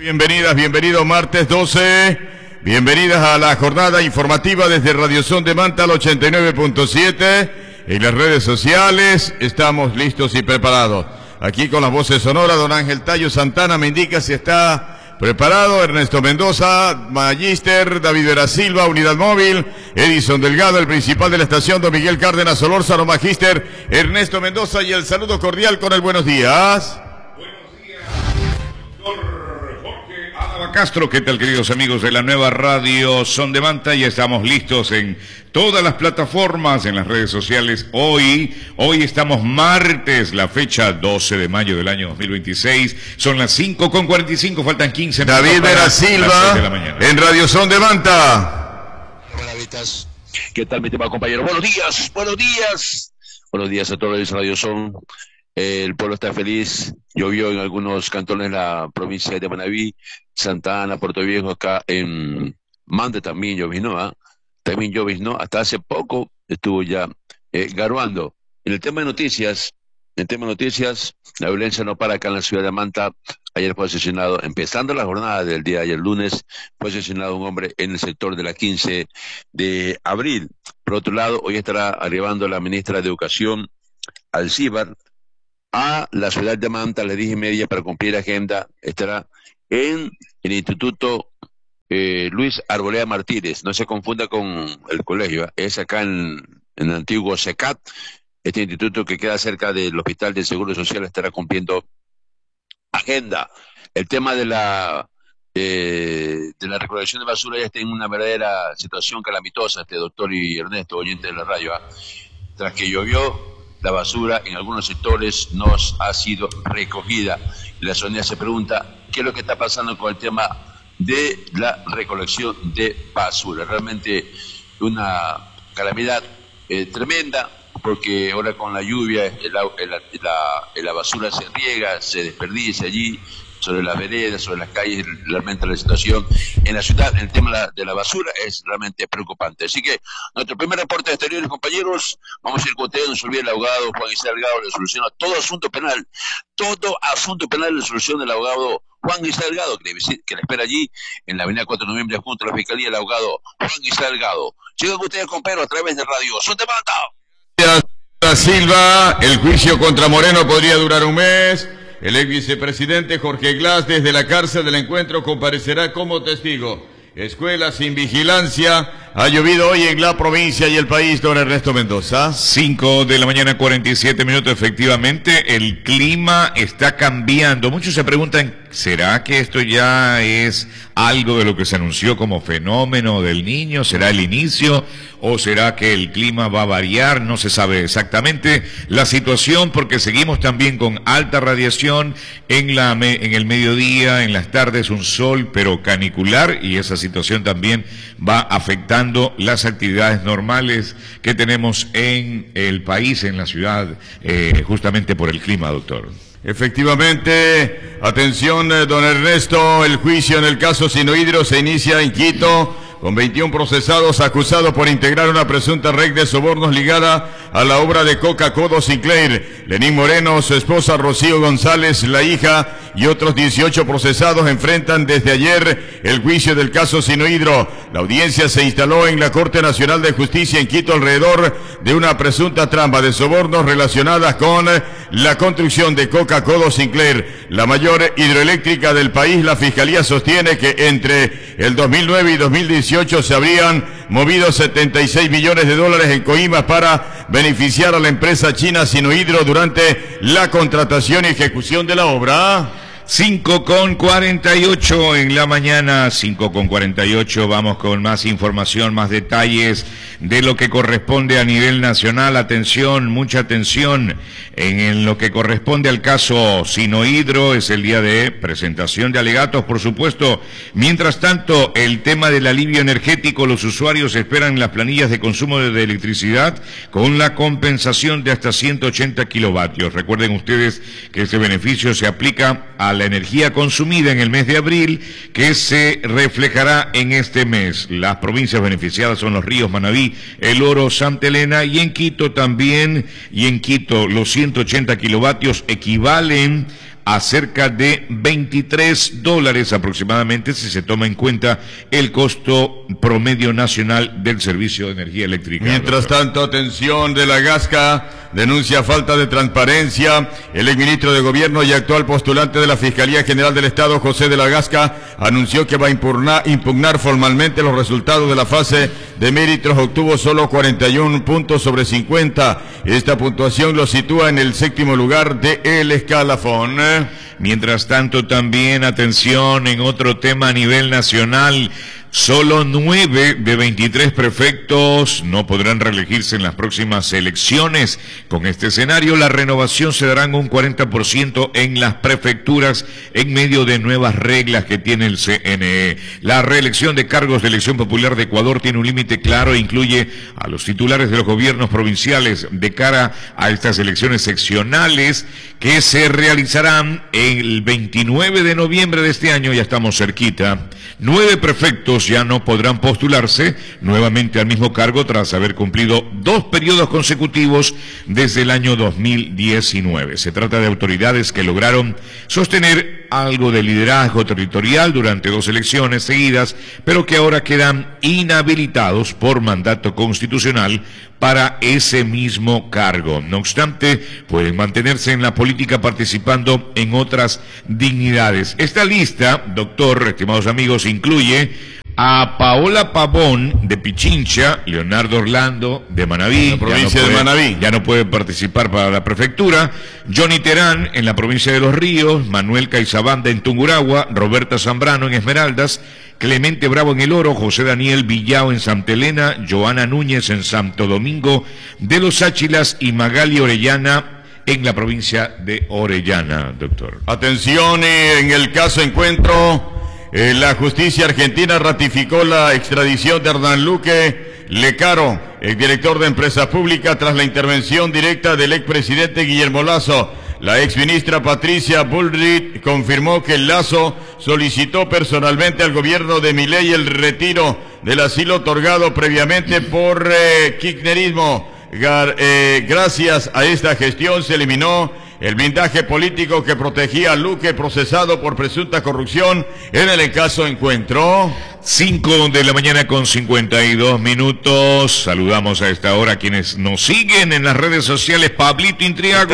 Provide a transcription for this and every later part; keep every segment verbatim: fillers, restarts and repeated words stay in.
Bienvenidas, bienvenidos martes doce, bienvenidas a la jornada informativa desde Radio Son de Manta al ochenta y nueve punto siete, en las redes sociales, estamos listos y preparados. Aquí con las voces sonoras, don Ángel Tayo Santana me indica si está preparado, Ernesto Mendoza, Magister, David Vera Silva, Unidad Móvil, Edison Delgado, el principal de la estación, don Miguel Cárdenas Solórzano, Magister, Ernesto Mendoza y el saludo cordial con el buenos días. Buenos días, doctor Castro. ¿Qué tal, queridos amigos de la nueva Radio Son de Manta? Ya estamos listos en todas las plataformas, en las redes sociales. Hoy, hoy estamos martes, la fecha doce de mayo del año dos mil veintiséis. Son las cinco con cuarenta y cinco, faltan quince minutos. David Vera Silva, en Radio Son de Manta. Hola, Vitas. ¿Qué tal, mi tema compañero? Buenos días, buenos días. Buenos días a todos los Radio Son. El pueblo está feliz. Llovió en algunos cantones de la provincia de Manabí, Santa Ana, Puerto Viejo, acá en Mante también lloviznó, ¿eh? También lloviznó, hasta hace poco estuvo ya eh, garuando. En el tema de noticias, en el tema de noticias, la violencia no para acá en la ciudad de Manta. Ayer fue asesinado, empezando la jornada del día de ayer lunes, fue asesinado un hombre en el sector de la quince de abril. Por otro lado, hoy estará arribando la ministra de Educación, Alcíbar, a la ciudad de Manta a las diez y media para cumplir agenda. Estará en el Instituto eh, Luis Arboleda Martínez. No se confunda con el colegio, ¿eh? Es acá en, en el antiguo SECAT. Este instituto que queda cerca del Hospital de Seguro Social estará cumpliendo agenda. El tema de la eh, de la recolección de basura ya está en una verdadera situación calamitosa, este doctor y Ernesto, oyente de la radio, ¿eh? Tras que llovió, la basura en algunos sectores no ha sido recogida. Y la ciudadanía se pregunta qué es lo que está pasando con el tema de la recolección de basura. Realmente una calamidad eh, tremenda, porque ahora con la lluvia el, el, la, la basura se riega, se desperdicia allí, sobre las veredas, sobre las calles. Realmente la situación en la ciudad, el tema de la basura es realmente preocupante. Así que nuestro primer reporte de exteriores, compañeros, vamos a ir con ustedes. No se olvide el abogado Juan Gisela Delgado le soluciona todo asunto penal, todo asunto penal le soluciona el abogado Juan Gisela Delgado, que le, que le espera allí en la avenida cuatro de noviembre junto a la Fiscalía, el abogado Juan Gisela Delgado. Sigan ustedes, compañeros, a través de Radio Son de Manta. Silva, el juicio contra Moreno podría durar un mes. El ex vicepresidente Jorge Glass desde la cárcel del encuentro comparecerá como testigo. Escuela sin vigilancia. Ha llovido hoy en la provincia y el país, don Ernesto Mendoza. cinco de la mañana, cuarenta y siete minutos. Efectivamente, el clima está cambiando. Muchos se preguntan, ¿será que esto ya es algo de lo que se anunció como fenómeno del Niño? ¿Será el inicio? ¿O será que el clima va a variar? No se sabe exactamente la situación, porque seguimos también con alta radiación en, la, en el mediodía, en las tardes un sol pero canicular, y esa situación también va afectando las actividades normales que tenemos en el país, en la ciudad, eh, justamente por el clima, doctor. Efectivamente, atención, don Ernesto, el juicio en el caso Sinohidro se inicia en Quito, con veintiún procesados acusados por integrar una presunta red de sobornos ligada a la obra de Coca-Cola Sinclair. Lenín Moreno, su esposa Rocío González, la hija, y otros dieciocho procesados enfrentan desde ayer el juicio del caso Sinohidro. La audiencia se instaló en la Corte Nacional de Justicia en Quito alrededor de una presunta trampa de sobornos relacionadas con la construcción de Coca-Cola Sinclair, la mayor hidroeléctrica del país. La Fiscalía sostiene que entre el dos mil nueve y dos mil dieciocho se habrían movido setenta y seis millones de dólares en coimas para beneficiar a la empresa china Sinohidro durante la contratación y ejecución de la obra. cinco con cuarenta y ocho en la mañana, cinco con cuarenta y ocho, vamos con más información, más detalles de lo que corresponde a nivel nacional. Atención, mucha atención, en lo que corresponde al caso Sinohidro, es el día de presentación de alegatos, por supuesto. Mientras tanto, el tema del alivio energético, los usuarios esperan las planillas de consumo de electricidad con la compensación de hasta ciento ochenta kilovatios. Recuerden ustedes que este beneficio se aplica a la energía consumida en el mes de abril, que se reflejará en este mes. Las provincias beneficiadas son los ríos Manabí, El Oro, Santa Elena, y en Quito también, y en Quito los ciento ochenta kilovatios equivalen a cerca de veintitrés dólares aproximadamente si se toma en cuenta el costo promedio nacional del servicio de energía eléctrica. Mientras doctor. tanto, atención, de la Gasca denuncia falta de transparencia. El exministro de Gobierno y actual postulante de la Fiscalía General del Estado, José de la Gasca, anunció que va a impugnar, impugnar formalmente los resultados de la fase de méritos. Obtuvo solo cuarenta y uno puntos sobre cincuenta. Esta puntuación lo sitúa en el séptimo lugar del escalafón. Mientras tanto, también atención en otro tema a nivel nacional. Solo nueve de veintitrés prefectos no podrán reelegirse en las próximas elecciones. Con este escenario, la renovación se dará en un cuarenta por ciento en las prefecturas en medio de nuevas reglas que tiene el C N E. La reelección de cargos de elección popular de Ecuador tiene un límite claro e incluye a los titulares de los gobiernos provinciales de cara a estas elecciones seccionales que se realizarán el veintinueve de noviembre de este año. Ya estamos cerquita. Nueve prefectos ya no podrán postularse nuevamente al mismo cargo tras haber cumplido dos periodos consecutivos desde el año dos mil diecinueve. Se trata de autoridades que lograron sostener algo de liderazgo territorial durante dos elecciones seguidas, pero que ahora quedan inhabilitados por mandato constitucional para ese mismo cargo. No obstante, pueden mantenerse en la política participando en otras dignidades. Esta lista, doctor, estimados amigos, incluye a Paola Pavón de Pichincha, Leonardo Orlando de Manabí, la provincia ya no de puede, Manabí, ya no puede participar para la prefectura, Johnny Terán en la provincia de Los Ríos, Manuel Caizabanda en Tungurahua, Roberta Zambrano en Esmeraldas, Clemente Bravo en El Oro, José Daniel Villao en Santa Elena, Joana Núñez en Santo Domingo de los Áchilas y Magali Orellana en la provincia de Orellana, doctor. Atención, en el caso Encuentro, eh, la justicia argentina ratificó la extradición de Hernán Luque Lecaro, el director de Empresas Públicas, tras la intervención directa del expresidente Guillermo Lasso. La exministra Patricia Bullrich confirmó que Lasso solicitó personalmente al gobierno de Milei el retiro del asilo otorgado previamente por eh, kirchnerismo. Gar, eh, gracias a esta gestión se eliminó el blindaje político que protegía a Luque, procesado por presunta corrupción en el caso Encuentro. Cinco de la mañana con cincuenta y dos minutos. Saludamos a esta hora a quienes nos siguen en las redes sociales. Pablito Intriago.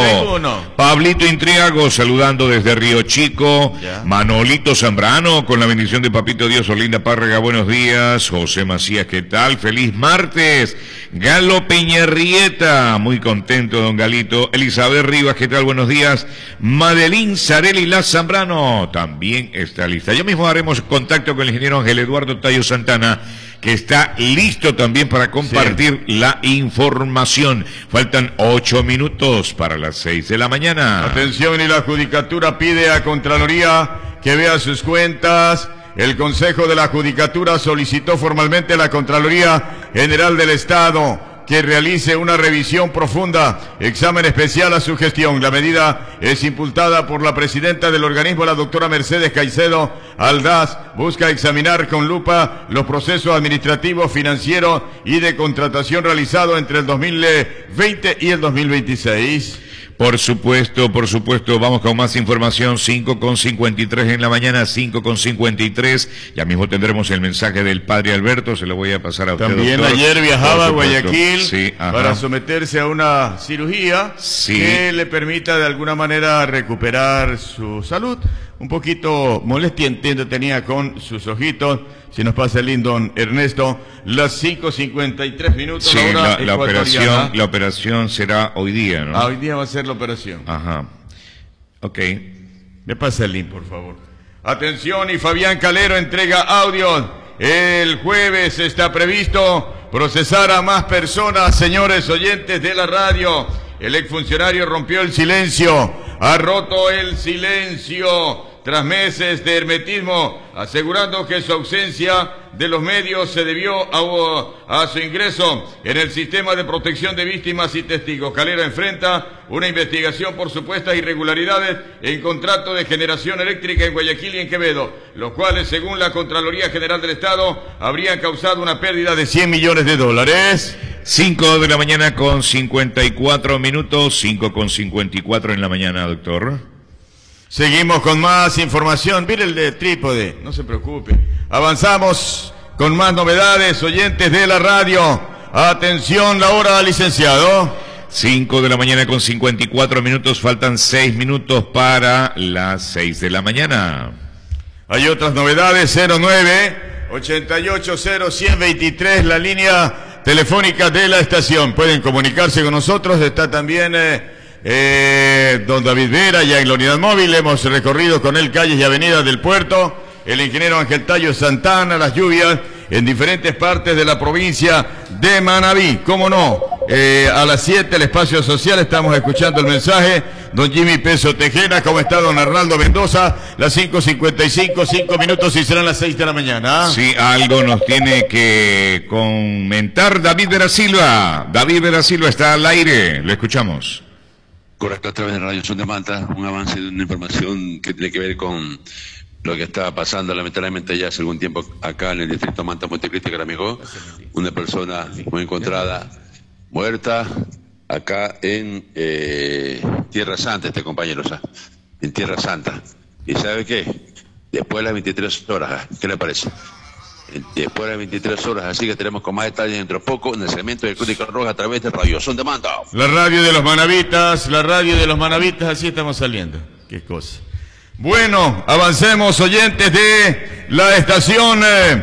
Pablito Intriago saludando desde Río Chico. Ya. Manolito Zambrano con la bendición de Papito Dios. Olinda Párrega, buenos días. José Macías, ¿qué tal? Feliz martes. Galo Peñarrieta, muy contento, don Galito. Elizabeth Rivas, ¿qué tal? Buenos días. Madeline Zarelli La Zambrano también está lista. Ya mismo haremos contacto con el ingeniero Ángel Eduardo Tayo Santana, que está listo también para compartir sí. la información. Faltan ocho minutos para las seis de la mañana. Atención, y la Judicatura pide a Contraloría que vea sus cuentas. El Consejo de la Judicatura solicitó formalmente a la Contraloría General del Estado que realice una revisión profunda, examen especial a su gestión. La medida es impulsada por la presidenta del organismo, la doctora Mercedes Caicedo Aldaz. Busca examinar con lupa los procesos administrativos, financieros y de contratación realizados entre el dos mil veinte y el dos mil veintiséis. Por supuesto, por supuesto, vamos con más información. Cinco con cincuenta y tres en la mañana, cinco con cincuenta y tres. Ya mismo tendremos el mensaje del padre Alberto, se lo voy a pasar a usted, También doctor. Ayer viajaba a Guayaquil sí, para someterse a una cirugía sí. que le permita de alguna manera recuperar su salud. Un poquito molestia, entiendo, tenía con sus ojitos. Si nos pasa el lindo Ernesto, las cinco cincuenta y tres minutos. Sí, la, la, la operación, la operación será hoy día, ¿no? Ah, hoy día va a ser la operación. Ajá. Ok. Me pasa el link, por favor. Atención, y Fabián Calero entrega audios. El jueves está previsto procesar a más personas, señores oyentes de la radio. El exfuncionario rompió el silencio, ha roto el silencio tras meses de hermetismo, asegurando que su ausencia de los medios se debió a, a su ingreso en el sistema de protección de víctimas y testigos. Calero enfrenta una investigación por supuestas irregularidades en contrato de generación eléctrica en Guayaquil y en Quevedo, los cuales, según la Contraloría General del Estado, habrían causado una pérdida de cien millones de dólares. Cinco de la mañana con cincuenta y cuatro minutos, cinco con cincuenta y cuatro en la mañana, doctor. Seguimos con más información. Mire el de trípode, no se preocupe. Avanzamos con más novedades, oyentes de la radio. Atención, la hora, licenciado. cinco de la mañana con cincuenta y cuatro minutos, faltan seis minutos para las seis de la mañana. Hay otras novedades, cero nueve, ochenta y ocho cero, ciento veintitrés, la línea telefónica de la estación. Pueden comunicarse con nosotros, está también eh, eh, don David Vera, ya en la unidad móvil. Hemos recorrido con él calles y avenidas del puerto. El ingeniero Ángel Tallo Santana, las lluvias en diferentes partes de la provincia de Manabí. ¿Cómo no? Eh, a las siete, el espacio social, estamos escuchando el mensaje. Don Jimmy Peso Tejera, ¿cómo está don Arnaldo Mendoza? Las cinco cincuenta y cinco, cinco minutos y serán las seis de la mañana. Sí, algo nos tiene que comentar David Vera Silva. David Vera Silva está al aire, lo escuchamos. Correcto, a través de Radio Son de Manta, un avance de una información que tiene que ver con lo que estaba pasando lamentablemente ya hace algún tiempo acá en el distrito Manta, Montecristi, Caramigo. Una persona fue encontrada muerta acá en eh, Tierra Santa, este compañero, o sea, en Tierra Santa. ¿Y sabe qué? Después de las veintitrés horas, ¿qué le parece? Después de las veintitrés horas, así que tenemos con más detalles dentro de poco en el segmento de Crónica Roja a través de Radio Son de Manta. La radio de los manavitas, la radio de los manavitas, así estamos saliendo. Qué cosa. Bueno, avancemos, oyentes de la estación. Eh,